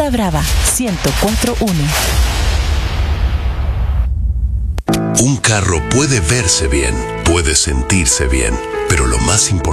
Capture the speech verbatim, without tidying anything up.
Barra Brava ciento cuatro punto uno. Un carro puede verse bien, puede sentirse bien, pero lo más importante